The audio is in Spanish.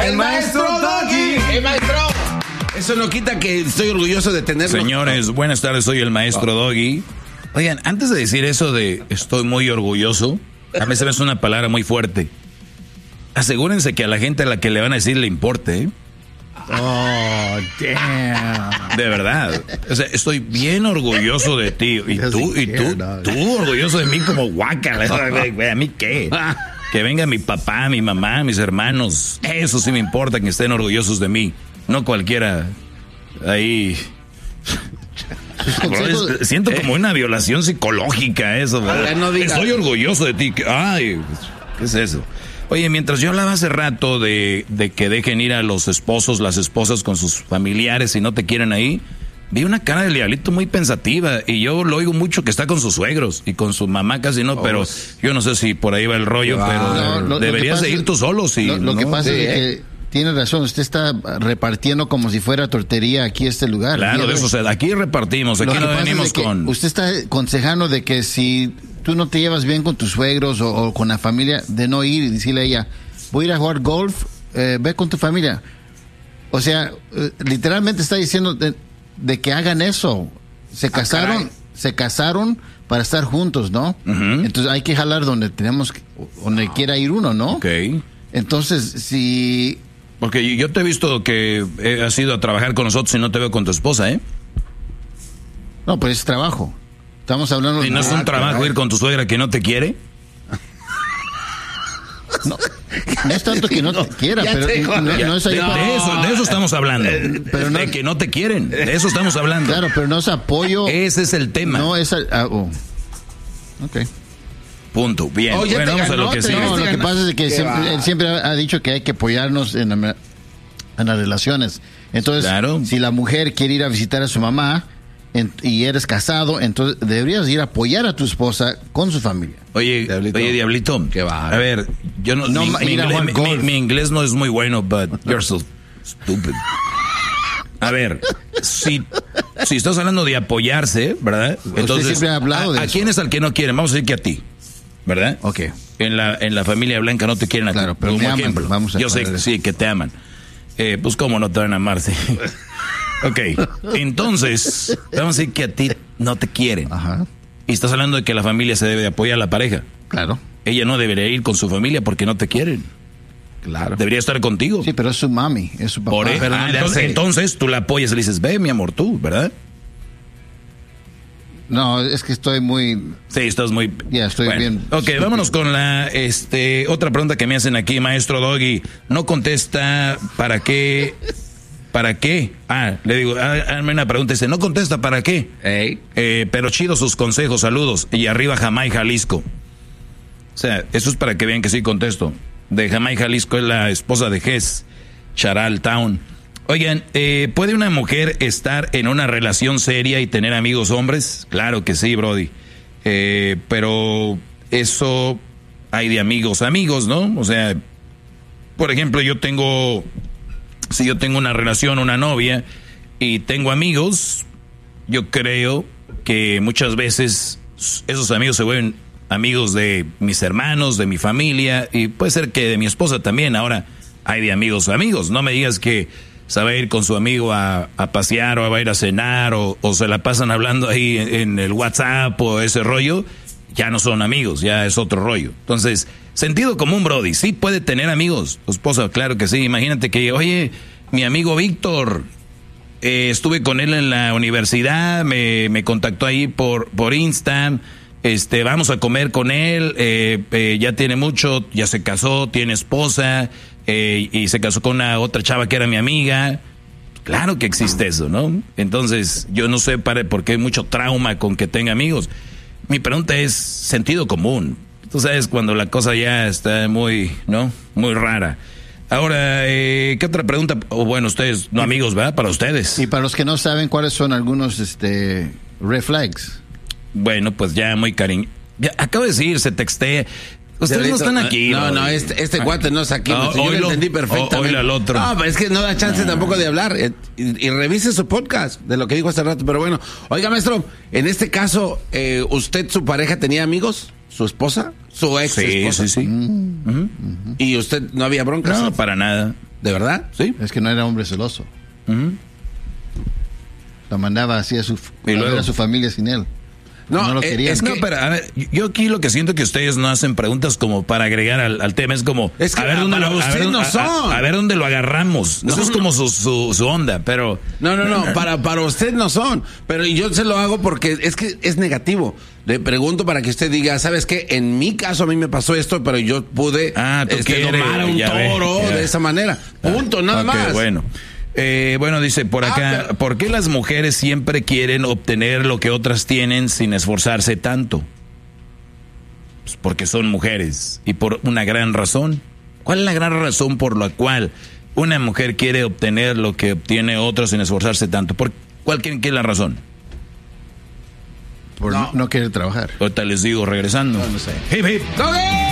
¡El maestro Doggy! ¡El maestro! Eso no quita que estoy orgulloso de tenerlo. Señores, buenas tardes, soy el maestro Doggy. Oigan, antes de decir eso de estoy muy orgulloso, a mí se me hace una palabra muy fuerte. Asegúrense que a la gente a la que le van a decir le importe, ¿eh? Oh, damn. De verdad. O sea, estoy bien orgulloso de ti. Y tú orgulloso de mí como guácala. ¿A mí qué? Que venga mi papá, mi mamá, mis hermanos. Eso sí me importa, que estén orgullosos de mí. No cualquiera ahí. Siento como una violación psicológica eso, ¿verdad? No estoy orgulloso de ti. Ay, ¿qué es eso? Oye, mientras yo hablaba hace rato de que dejen ir a los esposos, las esposas con sus familiares si no te quieren ahí, vi una cara del diablito muy pensativa y yo lo oigo mucho que está con sus suegros y con su mamá casi no, pero yo no sé si por ahí va el rollo, pero deberías de ir tú solo. Lo que pasa es que tiene razón, usted está repartiendo como si fuera tortería aquí este lugar. Claro, de eso se da. Aquí repartimos, aquí no venimos con... Usted está aconsejando de que si tú no te llevas bien con tus suegros o con la familia, de no ir y decirle a ella, voy a ir a jugar golf, ve con tu familia. O sea, literalmente está diciendo de que hagan eso. Se casaron para estar juntos, ¿no? Uh-huh. Entonces hay que jalar donde quiera ir uno, ¿no? Ok. Entonces, si... Porque yo te he visto que has ido a trabajar con nosotros y no te veo con tu esposa, ¿eh? No, pues es trabajo. Estamos hablando... ¿Y no es un trabajo ir con tu suegra que no te quiere? No es tanto que no te quiera, pero no es ahí de eso estamos hablando. Pero de que no te quieren, de eso estamos hablando. Claro, pero no es apoyo. Ese es el tema. No es... Ok. Punto. Bien. Bueno, vamos a lo que sigue. No, lo que pasa es que él siempre ha dicho que hay que apoyarnos en las relaciones. Entonces, claro, si la mujer quiere ir a visitar a su mamá y eres casado, entonces deberías ir a apoyar a tu esposa con su familia. Oye, Diablito, ¿qué va? A ver, yo mi inglés no es muy bueno, but you're so stupid. A ver, si estás hablando de apoyarse, ¿verdad? Entonces, usted siempre ha hablado de eso. ¿A quién es al que no quieren? Vamos a decir que a ti, ¿verdad? Ok. En la familia blanca no te quieren a ti. Claro, pero me aman. Vamos a yo sé, sí, que te aman. Pues cómo no te van a amar, sí. Ok, entonces, vamos a decir que a ti no te quieren. Ajá. Y estás hablando de que la familia se debe de apoyar a la pareja. Claro. Ella no debería ir con su familia porque no te quieren. Claro. Debería estar contigo. Sí, pero es su mami, es su papá. Entonces tú la apoyas y le dices, ve, mi amor, tú, ¿verdad? No, es que estoy muy... Sí, estás muy... Ya, estoy bien. Ok, vámonos con la otra pregunta que me hacen aquí, maestro Doggy. No contesta, ¿para qué? ¿Para qué? Le digo, hazme una pregunta. Dice, no contesta, ¿para qué? Pero chido sus consejos, saludos. Y arriba Jamaica, Jalisco. O sea, eso es para que vean que sí contesto. De Jamaica, Jalisco, es la esposa de Jess, Charal Town. Oigan, ¿puede una mujer estar en una relación seria y tener amigos hombres? Claro que sí, Brody. Pero eso hay de amigos, ¿no? O sea, por ejemplo, si yo tengo una relación, una novia, y tengo amigos, yo creo que muchas veces esos amigos se vuelven amigos de mis hermanos, de mi familia, y puede ser que de mi esposa también. Ahora hay de amigos. No me digas que se va a ir con su amigo a pasear o va a ir a cenar o se la pasan hablando ahí en el WhatsApp o ese rollo. Ya no son amigos, ya es otro rollo. Entonces, sentido común, Brody. Sí puede tener amigos. Tu esposa, claro que sí. Imagínate que, oye, mi amigo Víctor, estuve con él en la universidad, me contactó ahí por Insta, vamos a comer con él, ya tiene mucho, ya se casó, tiene esposa, y se casó con una otra chava que era mi amiga. Claro que existe eso, ¿no? Entonces, yo no sé por qué hay mucho trauma con que tenga amigos. Mi pregunta es sentido común. Tú sabes cuando la cosa ya está muy, ¿no? Muy rara. Ahora, ¿qué otra pregunta? Bueno, ustedes, no amigos, ¿verdad? Para ustedes. Y para los que no saben, ¿cuáles son algunos red flags? Bueno, pues ya muy cariño. Ya, acabo de decir, se textea. Ustedes no están aquí. No, este cuate no es aquí. Yo lo entendí perfectamente. Oílo al otro. No, pero es que no da chance tampoco de hablar. Y revise su podcast de lo que dijo hace rato. Pero bueno, oiga, maestro, en este caso, ¿usted, su pareja, tenía amigos? ¿Su esposa? ¿Su ex esposa? Sí. ¿Y usted no había broncas? No, para nada. ¿De verdad? Sí. Es que no era hombre celoso. Ujú. La mandaba así a luego? a su familia sin él. No lo querían. No, pero a ver, yo aquí lo que siento que ustedes no hacen preguntas como para agregar al tema, es como Es que a ver dónde para usted no son. a ver dónde lo agarramos. No, Eso es no. como su onda, pero No, para usted no son, pero yo se lo hago porque es que es negativo. Le pregunto para que usted diga, ¿sabes qué? En mi caso a mí me pasó esto, pero yo pude tú quieres, domar a un ya ve, toro ya. de esa manera. Punto, nada Ok, más. Bueno. Bueno, dice por acá, pero- ¿por qué las mujeres siempre quieren obtener lo que otras tienen sin esforzarse tanto? Pues porque son mujeres y por una gran razón. ¿Cuál es la gran razón por la cual una mujer quiere obtener lo que obtiene otro sin esforzarse tanto? ¿Cuál creen que es la razón? Por no querer trabajar. Ahorita les digo regresando. No sé. Hip, hip. ¡Doggy!